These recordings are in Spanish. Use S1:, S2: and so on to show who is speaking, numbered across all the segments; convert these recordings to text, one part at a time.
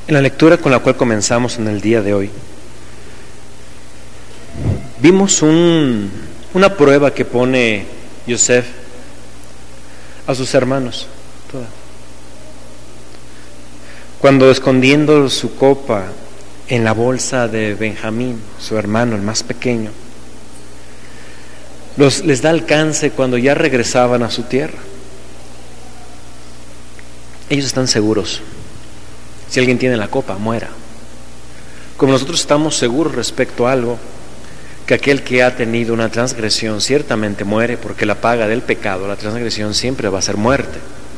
S1: En la lectura con la cual comenzamos en el día de hoy, vimos una prueba que pone Yosef a sus hermanos. Cuando escondiendo su copa en la bolsa de Benjamín, su hermano, el más pequeño, les da alcance cuando ya regresaban a su tierra. Ellos están seguros. Si alguien tiene la copa, muera. Como nosotros estamos seguros respecto a algo, que aquel que ha tenido una transgresión ciertamente muere, porque la paga del pecado, la transgresión, siempre va a ser muerte.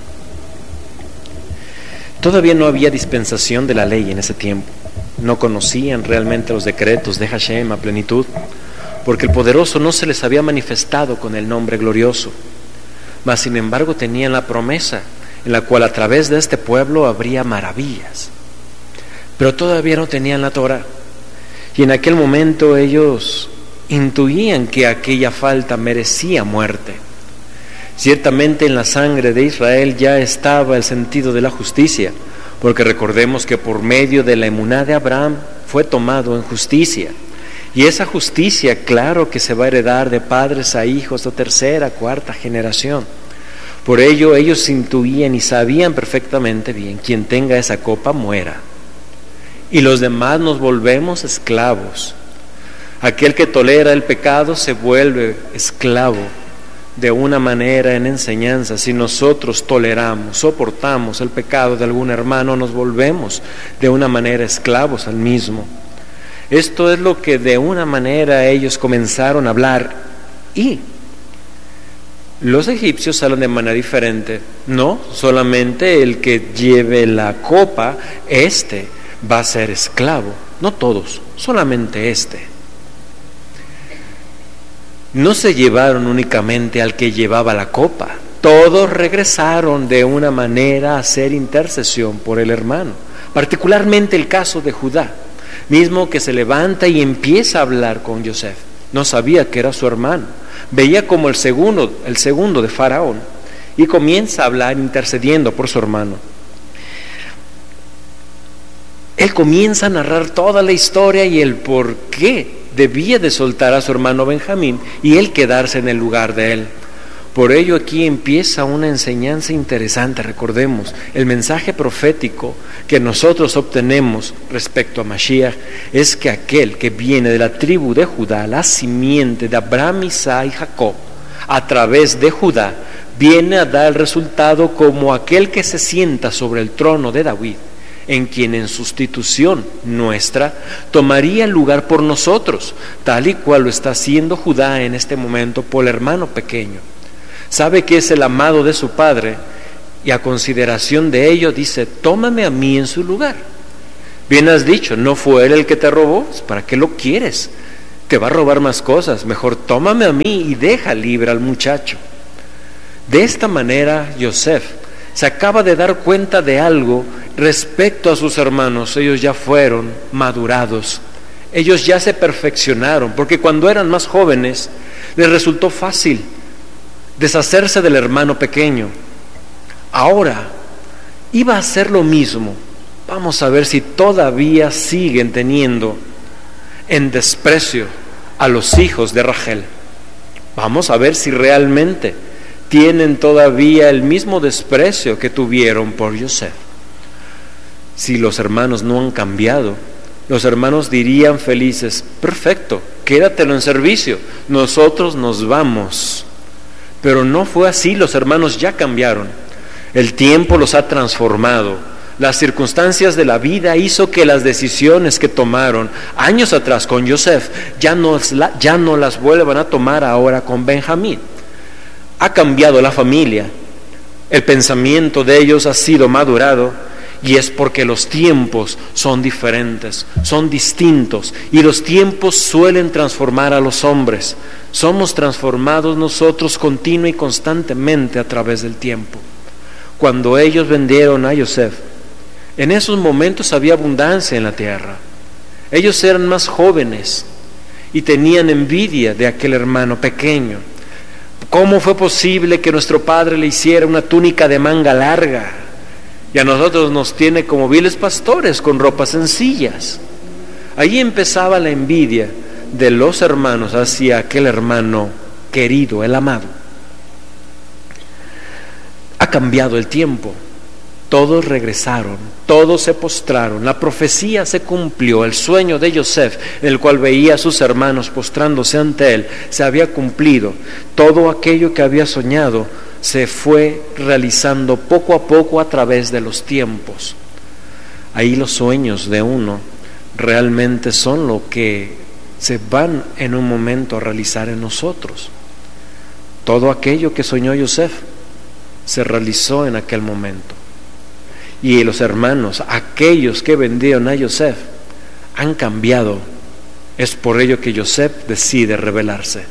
S1: Todavía no había dispensación de la ley en ese tiempo. No conocían realmente los decretos de Hashem a plenitud, porque el poderoso no se les había manifestado con el nombre glorioso. Mas sin embargo tenían la promesa en la cual a través de este pueblo habría maravillas. Pero todavía no tenían la Torah. Y en aquel momento ellos intuían que aquella falta merecía muerte. Ciertamente en la sangre de Israel ya estaba el sentido de la justicia, porque recordemos que por medio de la emuná de Abraham fue tomado en justicia. Y esa justicia, claro que se va a heredar de padres a hijos de tercera, cuarta generación. Por ello ellos intuían y sabían perfectamente bien: quien tenga esa copa muera. Y los demás nos volvemos esclavos. Aquel que tolera el pecado se vuelve esclavo de una manera en enseñanza. Si nosotros toleramos, soportamos el pecado de algún hermano, nos volvemos de una manera esclavos al mismo. Esto es lo que de una manera ellos comenzaron a hablar, y los egipcios hablan de manera diferente. No solamente el que lleve la copa, va a ser esclavo. No todos, solamente No se llevaron únicamente al que llevaba la copa. Todos regresaron de una manera a hacer intercesión por el hermano. Particularmente el caso de Judá, mismo que se levanta y empieza a hablar con Yosef. No sabía que era su hermano. Veía como el segundo de Faraón, y comienza a hablar intercediendo por su hermano. Él comienza a narrar toda la historia y el por qué debía de soltar a su hermano Benjamín y él quedarse en el lugar de él. Por ello aquí empieza una enseñanza interesante. Recordemos, el mensaje profético que nosotros obtenemos respecto a Mashiach es que aquel que viene de la tribu de Judá, la simiente de Abraham, Isaac y Jacob, a través de Judá, viene a dar el resultado como aquel que se sienta sobre el trono de David, en quien en sustitución nuestra tomaría el lugar por nosotros, tal y cual lo está haciendo Judá en este momento por el hermano pequeño. Sabe que es el amado de su padre, y a consideración de ello dice: tómame a mí en su lugar. Bien has dicho, no fue él el que te robó, ¿para qué lo quieres? Te va a robar más cosas, mejor tómame a mí y deja libre al muchacho. De esta manera Yosef se acaba de dar cuenta de algo respecto a sus hermanos. Ellos ya fueron madurados, ellos ya se perfeccionaron, porque cuando eran más jóvenes les resultó fácil deshacerse del hermano pequeño. Ahora iba a hacer lo mismo. Vamos a ver si todavía siguen teniendo en desprecio a los hijos de Rachel. Vamos a ver si realmente tienen todavía el mismo desprecio que tuvieron por Yosef. Si los hermanos no han cambiado, los hermanos dirían felices: perfecto, quédatelo en servicio, nosotros nos vamos. Pero no fue así. Los hermanos ya cambiaron. El tiempo los ha transformado. Las circunstancias de la vida hizo que las decisiones que tomaron años atrás con Yosef ya no las vuelvan a tomar ahora con Benjamín. Ha cambiado la familia, el pensamiento de ellos ha sido madurado, y es porque los tiempos son diferentes, son distintos, y los tiempos suelen transformar a los hombres. Somos transformados nosotros continua y constantemente a través del tiempo. Cuando ellos vendieron a Yosef, en esos momentos había abundancia en la tierra. Ellos eran más jóvenes y tenían envidia de aquel hermano pequeño. ¿Cómo fue posible que nuestro padre le hiciera una túnica de manga larga y a nosotros nos tiene como viles pastores con ropas sencillas. Ahí empezaba la envidia de los hermanos hacia aquel hermano querido, el amado. Ha cambiado el tiempo, todos regresaron, todos se postraron, la profecía se cumplió, el sueño de Yosef, en el cual veía a sus hermanos postrándose ante él, se había cumplido. Todo aquello que había soñado se fue realizando poco a poco a través de los tiempos. Ahí los sueños de uno realmente son lo que se van en un momento a realizar en nosotros. Todo aquello que soñó Yosef se realizó en aquel momento. Y los hermanos, aquellos que vendieron a Yosef, han cambiado. Es por ello que Yosef decide rebelarse.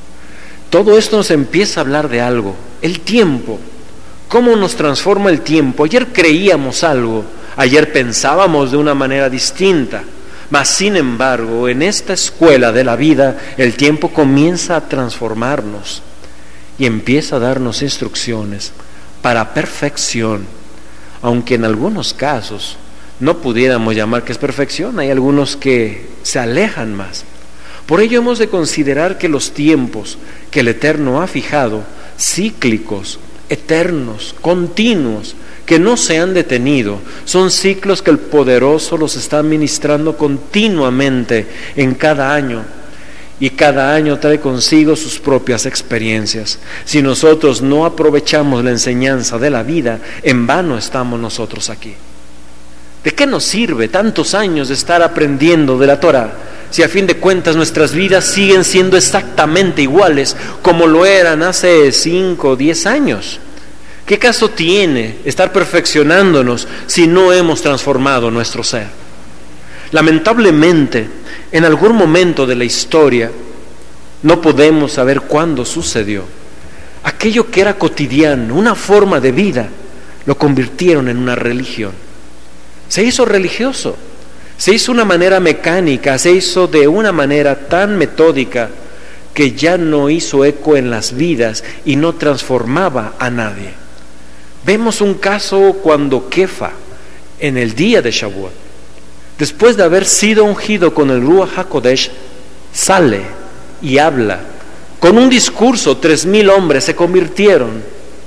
S1: Todo esto nos empieza a hablar de algo, el tiempo. ¿Cómo nos transforma el tiempo? Ayer creíamos algo, ayer pensábamos de una manera distinta, mas sin embargo, en esta escuela de la vida, el tiempo comienza a transformarnos y empieza a darnos instrucciones para perfección, aunque en algunos casos no pudiéramos llamar que es perfección, hay algunos que se alejan más. Por ello hemos de considerar que los tiempos que el Eterno ha fijado, cíclicos, eternos, continuos, que no se han detenido, son ciclos que el Poderoso los está administrando continuamente en cada año, y cada año trae consigo sus propias experiencias. Si nosotros no aprovechamos la enseñanza de la vida, en vano estamos nosotros aquí. ¿De qué nos sirve tantos años de estar aprendiendo de la Torah, si a fin de cuentas nuestras vidas siguen siendo exactamente iguales como lo eran hace 5 o 10 años? ¿Qué caso tiene estar perfeccionándonos si no hemos transformado nuestro ser? Lamentablemente, en algún momento de la historia, no podemos saber cuándo sucedió, aquello que era cotidiano, una forma de vida, lo convirtieron en una religión. Se hizo religioso, se hizo de una manera mecánica, se hizo de una manera tan metódica que ya no hizo eco en las vidas y no transformaba a nadie. Vemos un caso cuando Kefa, en el día de Shavuot, después de haber sido ungido con el Ruach HaKodesh, sale y habla. Con un discurso, 3,000 hombres se convirtieron.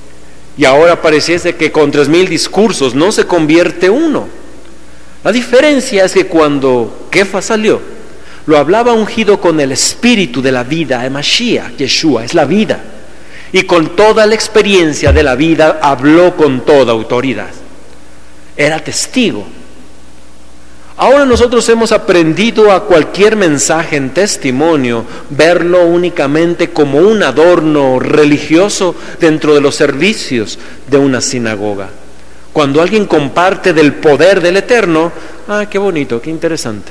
S1: Y ahora pareciese que con 3,000 discursos no se convierte uno. La diferencia es que cuando Kefa salió, lo hablaba ungido con el espíritu de la vida, el Mashiach, Yeshua, es la vida. Y con toda la experiencia de la vida habló con toda autoridad. Era testigo. Ahora nosotros hemos aprendido a cualquier mensaje en testimonio, verlo únicamente como un adorno religioso dentro de los servicios de una sinagoga. Cuando alguien comparte del poder del Eterno, qué bonito, qué interesante.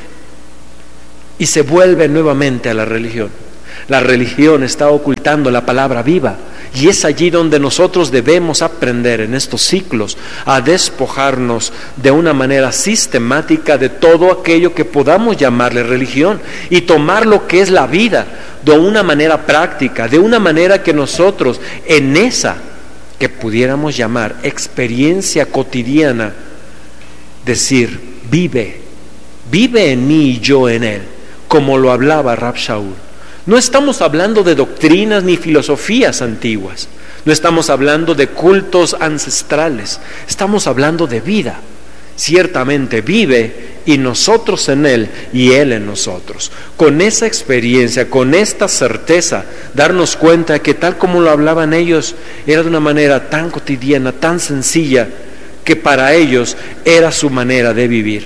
S1: Y se vuelve nuevamente a la religión. La religión está ocultando la palabra viva, y es allí donde nosotros debemos aprender en estos ciclos a despojarnos de una manera sistemática de todo aquello que podamos llamarle religión y tomar lo que es la vida de una manera práctica, de una manera que nosotros en esa que pudiéramos llamar experiencia cotidiana, decir, vive en mí y yo en él, como lo hablaba Rab Shaul. No estamos hablando de doctrinas ni filosofías antiguas, no estamos hablando de cultos ancestrales, estamos hablando de vida. Ciertamente vive y nosotros en él y él en nosotros. Con esa experiencia, con esta certeza, darnos cuenta que tal como lo hablaban ellos, era de una manera tan cotidiana, tan sencilla, que para ellos era su manera de vivir.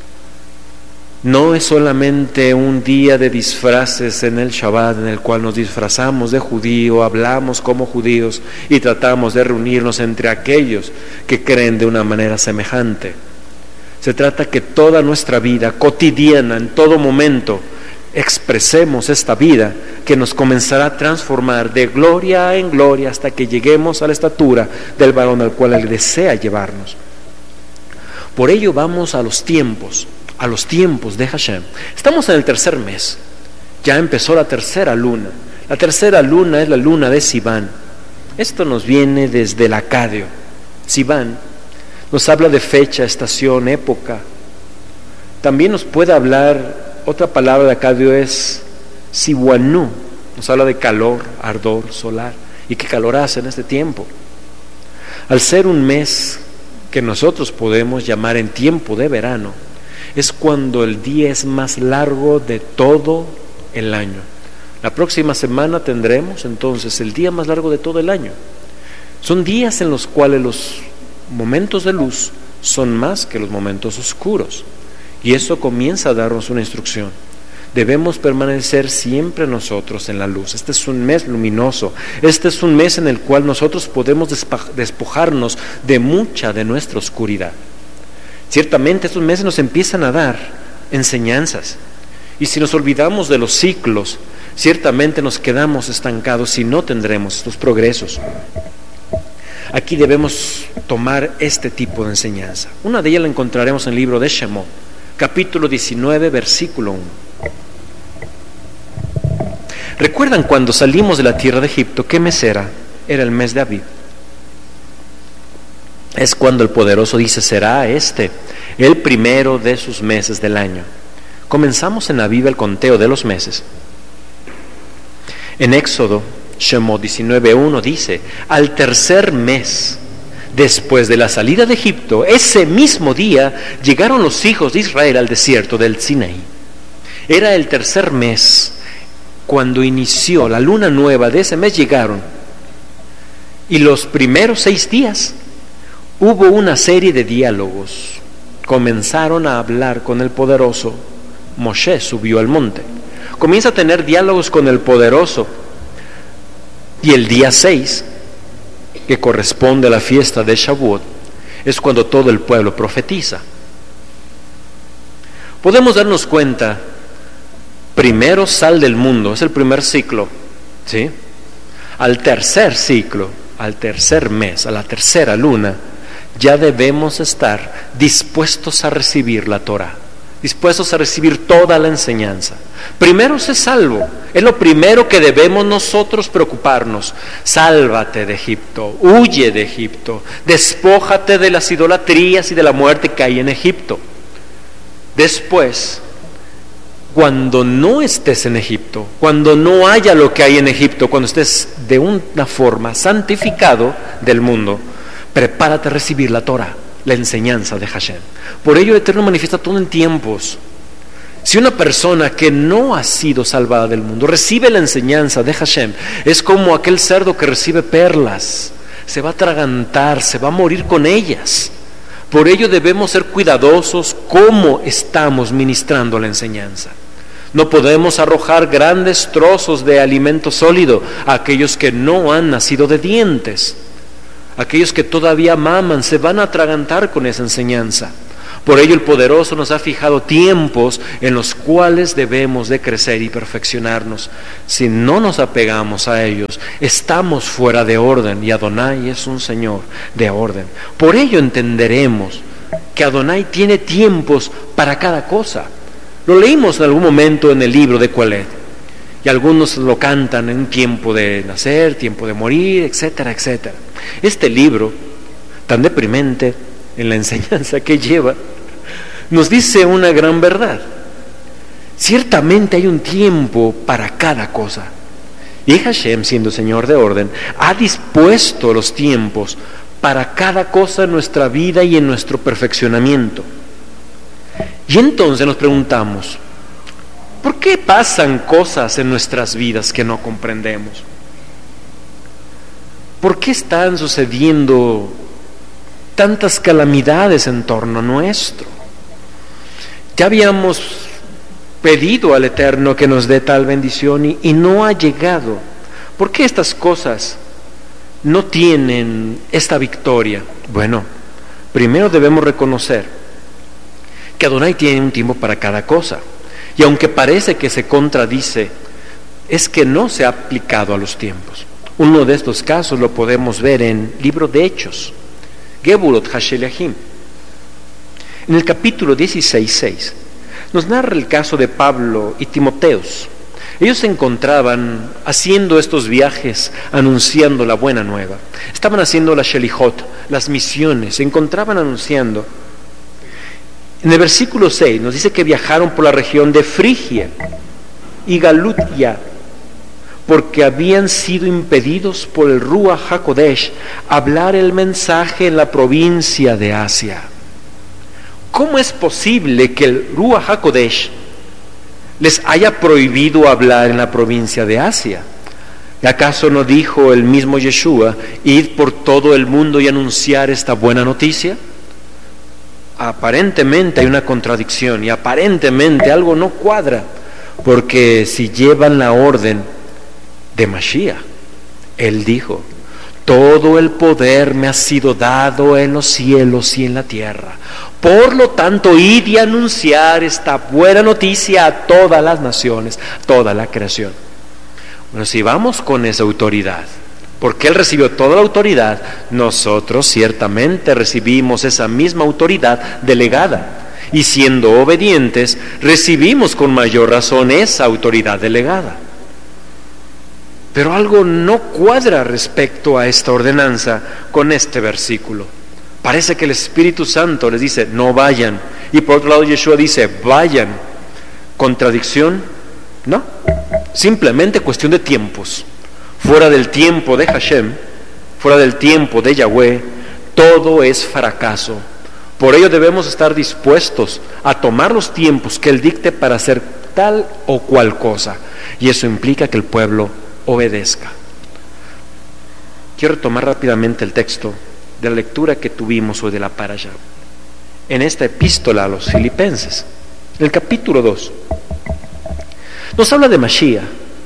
S1: No es solamente un día de disfraces en el Shabbat, en el cual nos disfrazamos de judío, hablamos como judíos y tratamos de reunirnos entre aquellos que creen de una manera semejante. Se trata que toda nuestra vida cotidiana, en todo momento, expresemos esta vida que nos comenzará a transformar de gloria en gloria hasta que lleguemos a la estatura del varón al cual Él desea llevarnos. Por ello vamos a los tiempos de Hashem. Estamos en el tercer mes, ya empezó la tercera luna. La tercera luna es la luna de Sivan. Esto nos viene desde el Acadio. Sivan Nos habla de fecha, estación, época. También nos puede hablar, otra palabra de acá es siwanú, nos habla de calor, ardor solar. ¿Y qué calor hace en este tiempo? Al ser un mes que nosotros podemos llamar en tiempo de verano, es cuando el día es más largo de todo el año. La próxima semana tendremos entonces el día más largo de todo el año. Son días en los cuales los momentos de luz son más que los momentos oscuros. Y eso comienza a darnos una instrucción. Debemos permanecer siempre nosotros en la luz. Este es un mes luminoso. Este es un mes en el cual nosotros podemos despojarnos de mucha de nuestra oscuridad. Ciertamente estos meses nos empiezan a dar enseñanzas. Y si nos olvidamos de los ciclos, ciertamente nos quedamos estancados y no tendremos estos progresos. Aquí debemos tomar este tipo de enseñanza. Una de ellas la encontraremos en el libro de Shemot, capítulo 19, versículo 1. ¿Recuerdan cuando salimos de la tierra de Egipto? ¿Qué mes era? Era el mes de Abib. Es cuando el Poderoso dice, será este el primero de sus meses del año. Comenzamos en Abib el conteo de los meses. En Éxodo, Shemot 19:1 dice, al tercer mes, después de la salida de Egipto, ese mismo día llegaron los hijos de Israel al desierto del Sinaí. Era el tercer mes cuando inició la luna nueva de ese mes llegaron. Y los primeros 6 días hubo una serie de diálogos. Comenzaron a hablar con el Poderoso. Moshe subió al monte. Comienza a tener diálogos con el Poderoso. Y el día 6, que corresponde a la fiesta de Shavuot, es cuando todo el pueblo profetiza. Podemos darnos cuenta, primero sal del mundo, es el primer ciclo, ¿sí? Al tercer ciclo, al tercer mes, a la tercera luna, ya debemos estar dispuestos a recibir la Torah, dispuestos a recibir toda la enseñanza. Primero sé salvo, es lo primero que debemos nosotros preocuparnos. Sálvate de Egipto, huye de Egipto, despójate de las idolatrías y de la muerte que hay en Egipto. Después, cuando no estés en Egipto, cuando no haya lo que hay en Egipto, cuando estés de una forma santificado del mundo, prepárate a recibir la Torah, la enseñanza de Hashem. Por ello el Eterno manifiesta todo en tiempos. Si una persona que no ha sido salvada del mundo recibe la enseñanza de Hashem, es como aquel cerdo que recibe perlas, se va a atragantar, se va a morir con ellas. Por ello debemos ser cuidadosos cómo estamos ministrando la enseñanza. No podemos arrojar grandes trozos de alimento sólido a aquellos que no han nacido de dientes. Aquellos que todavía maman se van a atragantar con esa enseñanza. Por ello el Poderoso nos ha fijado tiempos en los cuales debemos de crecer y perfeccionarnos. Si no nos apegamos a ellos, estamos fuera de orden, y Adonai es un Señor de orden. Por ello entenderemos que Adonai tiene tiempos para cada cosa. Lo leímos en algún momento en el libro de Coelet, y algunos lo cantan en un tiempo de nacer, tiempo de morir, etcétera, etcétera. Este libro, tan deprimente en la enseñanza que lleva, nos dice una gran verdad. Ciertamente hay un tiempo para cada cosa, y Hashem, siendo Señor de orden, ha dispuesto los tiempos para cada cosa en nuestra vida y en nuestro perfeccionamiento. Y entonces nos preguntamos, ¿por qué pasan cosas en nuestras vidas que no comprendemos? ¿Por qué están sucediendo tantas calamidades en torno nuestro? Ya habíamos pedido al Eterno que nos dé tal bendición y no ha llegado. ¿Por qué estas cosas no tienen esta victoria? Bueno, primero debemos reconocer que Adonai tiene un tiempo para cada cosa. Y aunque parece que se contradice, es que no se ha aplicado a los tiempos. Uno de estos casos lo podemos ver en el libro de Hechos, Geburot Hasheliahim. En el capítulo 16:6 nos narra el caso de Pablo y Timoteos. Ellos se encontraban haciendo estos viajes, anunciando la buena nueva. Estaban haciendo la Shelihot, las misiones, se encontraban anunciando. En el versículo 6 nos dice que viajaron por la región de Frigia y Galutia, porque habían sido impedidos por el Ruach HaKodesh hablar el mensaje en la provincia de Asia. ¿Cómo es posible que el Ruach HaKodesh les haya prohibido hablar en la provincia de Asia? ¿Y acaso no dijo el mismo Yeshua, id por todo el mundo y anunciar esta buena noticia? Aparentemente hay una contradicción y aparentemente algo no cuadra, porque si llevan la orden de Mashiach, él dijo, todo el poder me ha sido dado en los cielos y en la tierra, por lo tanto id y anunciar esta buena noticia a todas las naciones, toda la creación. Bueno, si vamos con esa autoridad, porque él recibió toda la autoridad, nosotros ciertamente recibimos esa misma autoridad delegada, y siendo obedientes recibimos con mayor razón esa autoridad delegada. Pero algo no cuadra respecto a esta ordenanza con este versículo. Parece que el Espíritu Santo les dice, no vayan. Y por otro lado Yeshua dice, vayan. ¿Contradicción? No. Simplemente cuestión de tiempos. Fuera del tiempo de Hashem, fuera del tiempo de Yahweh, todo es fracaso. Por ello debemos estar dispuestos a tomar los tiempos que Él dicte para hacer tal o cual cosa. Y eso implica que el pueblo obedezca. Quiero tomar rápidamente el texto de la lectura que tuvimos hoy de la parashá. En esta epístola a los Filipenses, el capítulo 2, nos habla de Mashiach.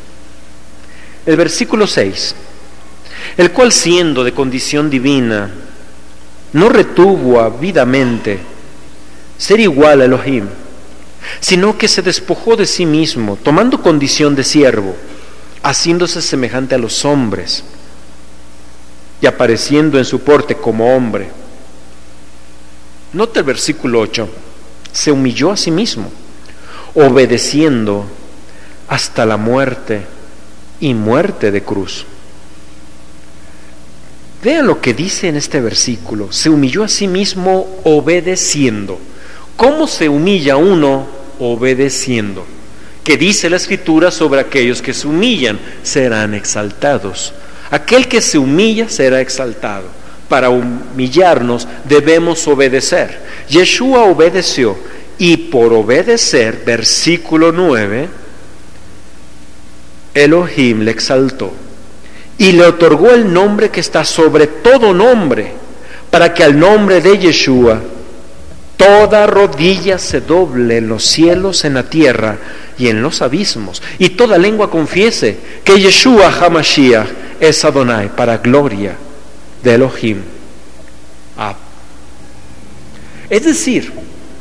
S1: El versículo 6, el cual siendo de condición divina, no retuvo avidamente ser igual a Elohim, sino que se despojó de sí mismo, tomando condición de siervo, haciéndose semejante a los hombres y apareciendo en su porte como hombre. Nota el versículo 8, se humilló a sí mismo, obedeciendo hasta la muerte y muerte de cruz. Vean lo que dice en este versículo, se humilló a sí mismo obedeciendo. ¿Cómo se humilla uno? Obedeciendo. ¿Qué dice la Escritura sobre aquellos que se humillan? Serán exaltados. Aquel que se humilla será exaltado. Para humillarnos debemos obedecer. Yeshua obedeció y por obedecer, versículo 9, Elohim le exaltó y le otorgó el nombre que está sobre todo nombre, para que al nombre de Yeshua toda rodilla se doble en los cielos, en la tierra y en los abismos, y toda lengua confiese que Yeshua HaMashiach es Adonai, para gloria de Elohim. Es decir,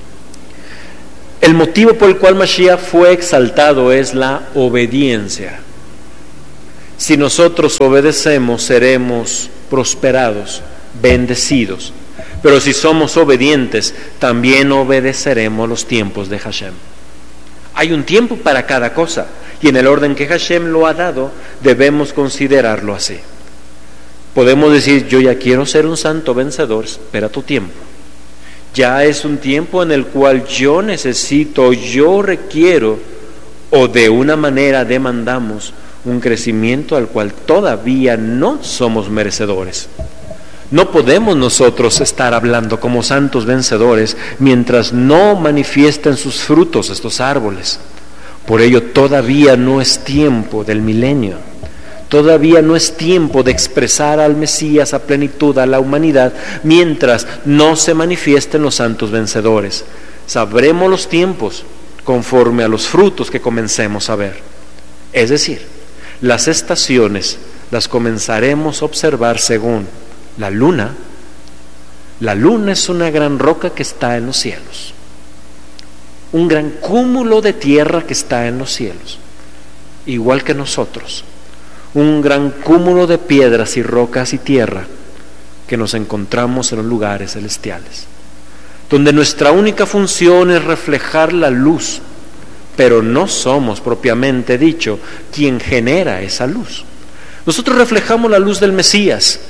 S1: el motivo por el cual Mashiach fue exaltado es la obediencia. Si nosotros obedecemos, seremos prosperados, bendecidos. Pero si somos obedientes, también obedeceremos los tiempos de Hashem. Hay un tiempo para cada cosa, y en el orden que Hashem lo ha dado, debemos considerarlo así. Podemos decir, yo ya quiero ser un santo vencedor, espera tu tiempo. Ya es un tiempo en el cual yo necesito, yo requiero, o de una manera demandamos un crecimiento al cual todavía no somos merecedores. No podemos nosotros estar hablando como santos vencedores mientras no manifiesten sus frutos estos árboles. Por ello todavía no es tiempo del milenio. Todavía no es tiempo de expresar al Mesías a plenitud a la humanidad mientras no se manifiesten los santos vencedores. Sabremos los tiempos conforme a los frutos que comencemos a ver. Es decir, las estaciones las comenzaremos a observar según la luna. La luna es una gran roca que está en los cielos, un gran cúmulo de tierra que está en los cielos, igual que nosotros, un gran cúmulo de piedras y rocas y tierra que nos encontramos en los lugares celestiales, donde nuestra única función es reflejar la luz, pero no somos propiamente dicho quien genera esa luz. Nosotros reflejamos la luz del Mesías,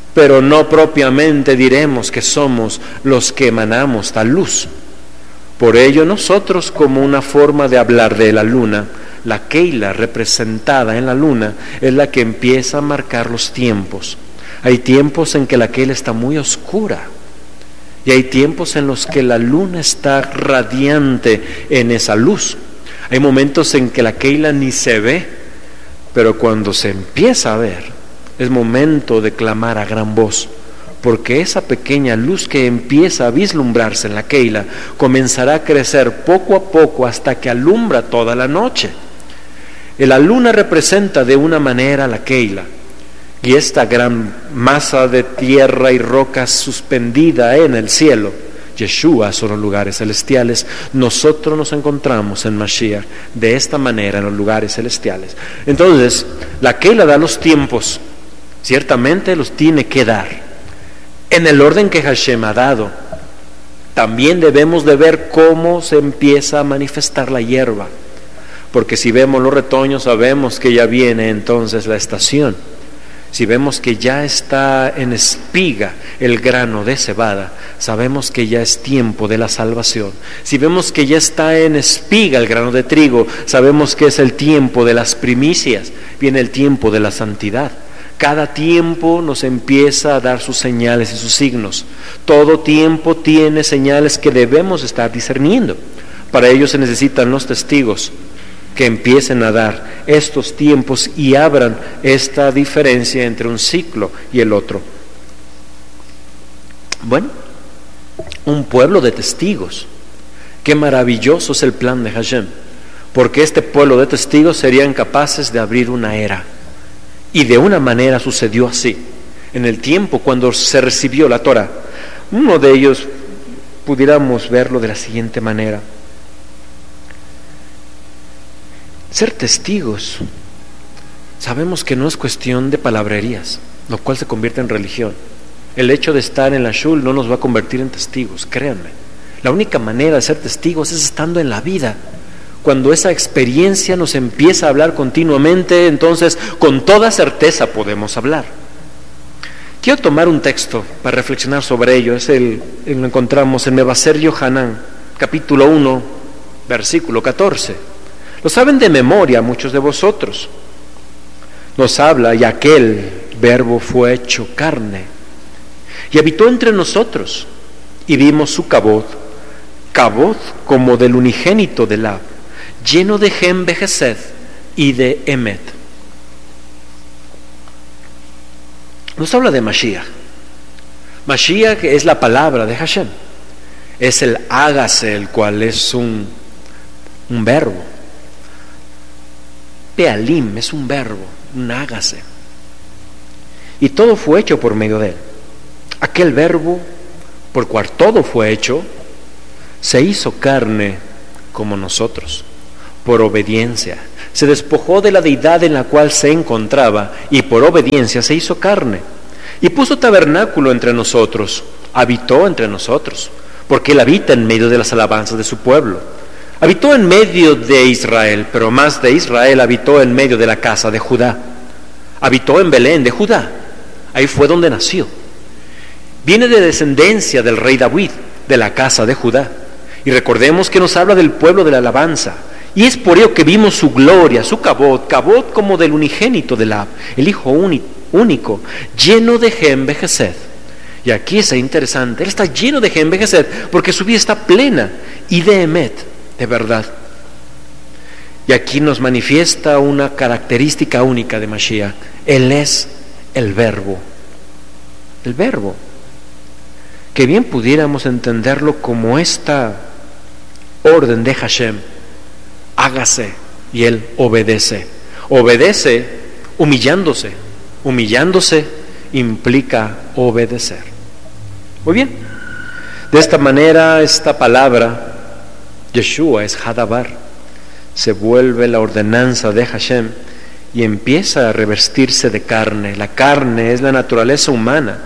S1: pero no propiamente diremos que somos los que emanamos tal luz. Por ello nosotros, como una forma de hablar de la luna, la Keila representada en la luna es la que empieza a marcar los tiempos. Hay tiempos en que la Keila está muy oscura y hay tiempos en los que la luna está radiante en esa luz. Hay momentos en que la Keila ni se ve, pero cuando se empieza a ver es momento de clamar a gran voz, porque esa pequeña luz que empieza a vislumbrarse en la Keila comenzará a crecer poco a poco hasta que alumbra toda la noche. La luna representa de una manera la Keila, y esta gran masa de tierra y rocas suspendida en el cielo, Yeshua, son los lugares celestiales. Nosotros nos encontramos en Mashiach de esta manera en los lugares celestiales. Entonces, la Keila da los tiempos, ciertamente los tiene que dar en el orden que Hashem ha dado. También debemos de ver cómo se empieza a manifestar la hierba, porque si vemos los retoños sabemos que ya viene entonces la estación. Si vemos que ya está en espiga el grano de cebada, sabemos que ya es tiempo de la salvación. Si vemos que ya está en espiga el grano de trigo, sabemos que es el tiempo de las primicias, viene el tiempo de la santidad. Cada tiempo nos empieza a dar sus señales y sus signos. Todo tiempo tiene señales que debemos estar discerniendo. Para ello se necesitan los testigos que empiecen a dar estos tiempos y abran esta diferencia entre un ciclo y el otro. Bueno, un pueblo de testigos. Qué maravilloso es el plan de Hashem, porque este pueblo de testigos serían capaces de abrir una era. Y de una manera sucedió así. En el tiempo cuando se recibió la Torah, uno de ellos pudiéramos verlo de la siguiente manera. Ser testigos, sabemos que no es cuestión de palabrerías, lo cual se convierte en religión. El hecho de estar en la shul no nos va a convertir en testigos, créanme. La única manera de ser testigos es estando en la vida. Cuando esa experiencia nos empieza a hablar continuamente, entonces con toda certeza podemos hablar. Quiero tomar un texto para reflexionar sobre ello. Lo encontramos en Mevaser Yohanan, capítulo 1, versículo 14. Lo saben de memoria muchos de vosotros. Nos habla, y aquel verbo fue hecho carne, y habitó entre nosotros, y vimos su kabod como del unigénito del Ab, lleno de Hem Behesed y de Emet. Nos habla de Mashiach. Mashiach es la palabra de Hashem, es el hágase, el cual es un verbo. Pealim es un verbo, un hágase. Y todo fue hecho por medio de él. Aquel verbo, por cual todo fue hecho, se hizo carne como nosotros, por obediencia. Se despojó de la deidad en la cual se encontraba y por obediencia se hizo carne. Y puso tabernáculo entre nosotros, habitó entre nosotros, porque él habita en medio de las alabanzas de su pueblo. Habitó en medio de Israel, pero más de Israel habitó en medio de la casa de Judá. Habitó en Belén de Judá, ahí fue donde nació. Viene de descendencia del rey David, de la casa de Judá. Y recordemos que nos habla del pueblo de la alabanza. Y es por ello que vimos su gloria, su kabod como del unigénito del Ab, el Hijo único, lleno de Hem Behesed. Y aquí es interesante, él está lleno de Hem Behesed porque su vida está plena y de Emet, de verdad. Y aquí nos manifiesta una característica única de Mashiach. Él es el verbo. El verbo. Que bien pudiéramos entenderlo como esta orden de Hashem. Hágase y él obedece. Obedece humillándose. Humillándose implica obedecer. Muy bien. De esta manera, esta palabra Yeshua es Hadabar, se vuelve la ordenanza de Hashem y empieza a revestirse de carne. La carne es la naturaleza humana.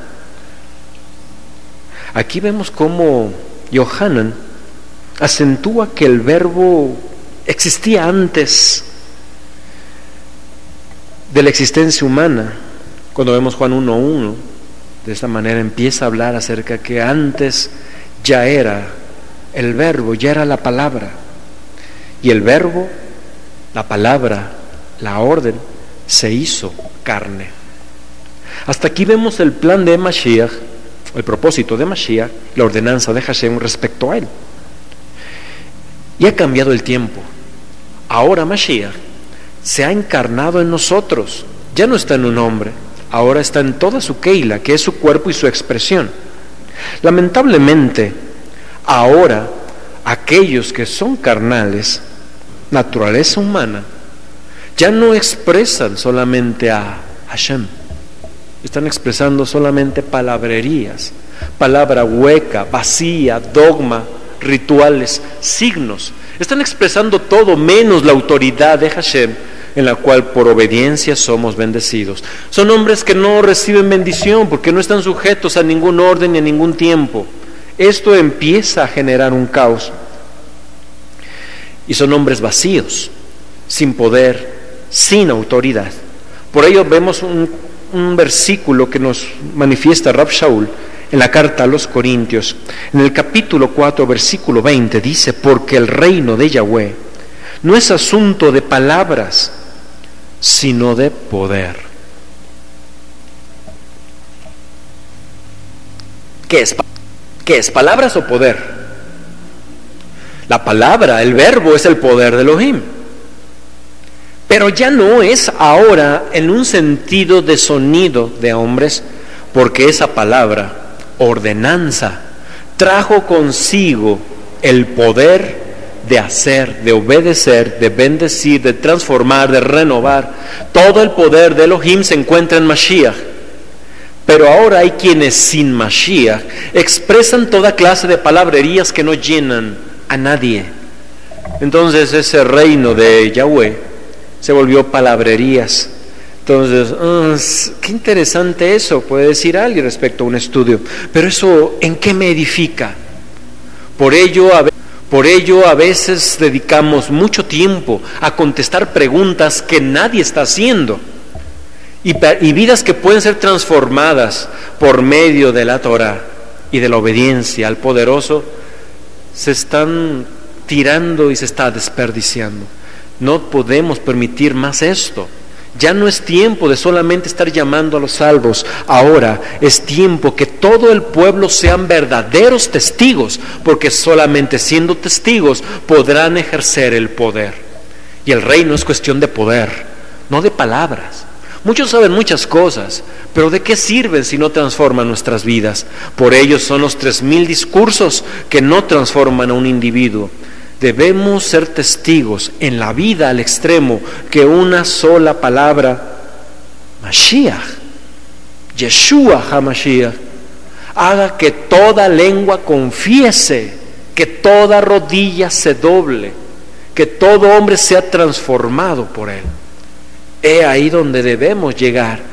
S1: Aquí vemos cómo Yohanan acentúa que el verbo existía antes de la existencia humana. Cuando vemos Juan 1:1, De esta manera empieza a hablar acerca que antes ya era el verbo, ya era la palabra. Y el verbo, la palabra, la orden, se hizo carne. Hasta aquí vemos el plan de Mashiach, el propósito de Mashiach, la ordenanza de Hashem respecto a él. Y ha cambiado el tiempo. Ahora Mashiach se ha encarnado en nosotros. Ya no está en un hombre, ahora está en toda su keila, que es su cuerpo y su expresión. Lamentablemente, ahora aquellos que son carnales, naturaleza humana, ya no expresan solamente a Hashem, están expresando solamente palabrerías, palabra hueca, vacía, dogma, rituales, signos. Están expresando todo menos la autoridad de Hashem, en la cual por obediencia somos bendecidos. Son hombres que no reciben bendición porque no están sujetos a ningún orden ni a ningún tiempo. Esto empieza a generar un caos. Y son hombres vacíos, sin poder, sin autoridad. Por ello vemos un versículo que nos manifiesta Rab Shaul en la carta a los Corintios. En el capítulo 4, versículo 20 dice: porque el reino de Yahweh no es asunto de palabras, sino de poder. ¿Qué es? ¿Palabras o poder? La palabra, el verbo, es el poder de Elohim. Pero ya no es ahora en un sentido de sonido de hombres, porque esa palabra, ordenanza, trajo consigo el poder de hacer, de obedecer, de bendecir, de transformar, de renovar. Todo el poder de Elohim se encuentra en Mashiach. Pero ahora hay quienes sin Mashiach expresan toda clase de palabrerías que no llenan a nadie. Entonces ese reino de Yahweh se volvió palabrerías. Entonces, qué interesante eso, puede decir alguien respecto a un estudio. Pero eso, ¿en qué me edifica? Por ello a veces dedicamos mucho tiempo a contestar preguntas que nadie está haciendo. Y vidas que pueden ser transformadas por medio de la Torah y de la obediencia al poderoso, se están tirando y se está desperdiciando. No podemos permitir más esto. Ya no es tiempo de solamente estar llamando a los salvos. Ahora es tiempo que todo el pueblo sean verdaderos testigos, porque solamente siendo testigos podrán ejercer el poder. Y el reino es cuestión de poder, no de palabras. Muchos saben muchas cosas, pero ¿de qué sirven si no transforman nuestras vidas? Por ello son los 3,000 discursos que no transforman a un individuo. Debemos ser testigos en la vida al extremo que una sola palabra, Mashiach, Yeshua HaMashiach, haga que toda lengua confiese, que toda rodilla se doble, que todo hombre sea transformado por él. He ahí donde debemos llegar.